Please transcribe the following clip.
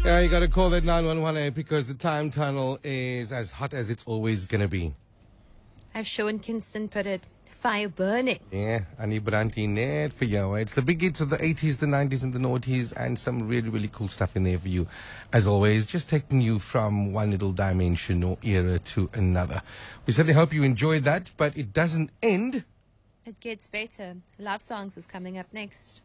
Yeah, you got to call that 911 because the time tunnel is as hot as it's always going to be. As Sean Kingston put it, fire burning. Yeah, Annie Branty net for you. It's the big hits of the 80s, the 90s, and the noughties, and some really, really cool stuff in there for you. As always, just taking you from one little dimension or era to another. We certainly hope you enjoyed that, but it doesn't end. It gets better. Love Songs is coming up next.